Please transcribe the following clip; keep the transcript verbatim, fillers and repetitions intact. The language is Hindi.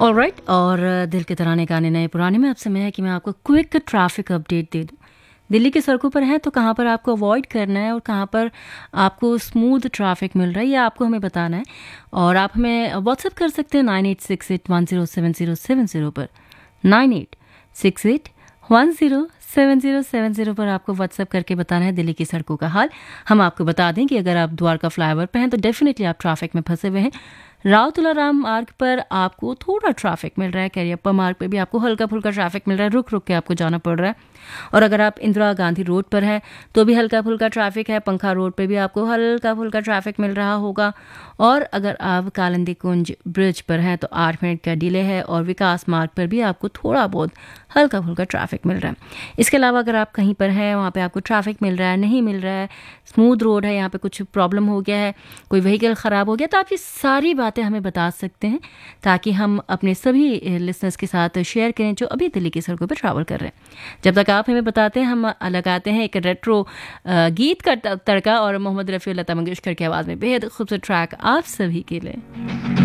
ऑलराइट right, और दिल के तराने गाने नए पुराने में अब समय है कि मैं आपको क्विक ट्रैफिक अपडेट दे दूं। दिल्ली की सड़कों पर हैं तो कहाँ पर आपको अवॉइड करना है और कहाँ पर आपको स्मूथ ट्रैफिक मिल रहा है, ये आपको हमें बताना है। और आप हमें व्हाट्सएप कर सकते हैं nine eight six eight one zero seven zero seven zero पर, nine eight six eight one zero seven zero seven zero पर आपको व्हाट्सएप करके बताना है दिल्ली की सड़कों का हाल। हम आपको बता दें कि अगर आप द्वारका फ्लाईओवर पर हैं तो डेफिनेटली आप ट्रैफिक में फंसे हुए हैं। राव तुलाराम मार्ग पर आपको थोड़ा ट्रैफिक मिल रहा है, कैरियप्पा मार्ग पे भी आपको हल्का फुल्का ट्रैफिक मिल रहा है, रुक रुक के आपको जाना पड़ रहा है। और अगर आप इंदिरा गांधी रोड पर हैं तो भी हल्का फुल्का ट्रैफिक है, पंखा रोड पे भी आपको हल्का फुल्का ट्रैफिक मिल रहा होगा। और अगर आप कालिंदी कुंज ब्रिज पर हैं तो आठ मिनट का डिले है, और विकास मार्ग पर भी आपको थोड़ा बहुत हल्का फुल्का ट्रैफिक मिल रहा है। इसके अलावा अगर आप कहीं पर हैं वहाँ पे आपको ट्रैफिक मिल रहा है, नहीं मिल रहा है, स्मूथ रोड है, यहाँ पे कुछ प्रॉब्लम हो गया है, कोई व्हीकल ख़राब हो गया, तो आप ये सारी बातें हमें बता सकते हैं ताकि हम अपने सभी लिसनर्स के साथ शेयर करें जो अभी दिल्ली की सड़कों पर ट्रैवल कर रहे हैं। जब तक आप हमें बताते हैं हम लगाते हैं एक रेट्रो गीत का तड़का, और मोहम्मद रफ़ी और लता मंगेशकर की आवाज़ में बेहद खूबसूरत ट्रैक आप सभी के लिए।